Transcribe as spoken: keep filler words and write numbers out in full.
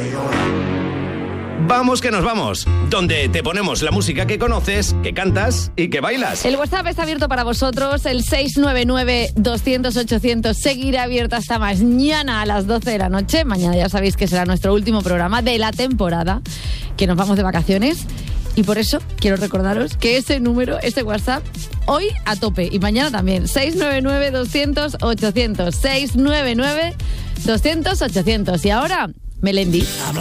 Vamos que nos vamos, donde te ponemos la música que conoces, que cantas y que bailas. El WhatsApp está abierto para vosotros, el seis nueve nueve, doscientos, ochocientos seguirá abierto hasta mañana a las doce de la noche. Mañana ya sabéis que será nuestro último programa de la temporada, que nos vamos de vacaciones. Y por eso quiero recordaros que ese número, ese WhatsApp, hoy a tope y mañana también. seis nueve nueve, doscientos, ochocientos. seis nueve nueve, doscientos, ochocientos. Y ahora, Melendi.